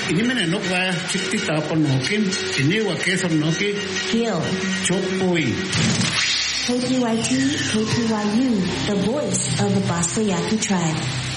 Inimene nokwa chikti tapon nokin, iniwa kesam noki, Hill, chokpoi. KPYT, KPYU, the voice of the Bosco Yaqui tribe.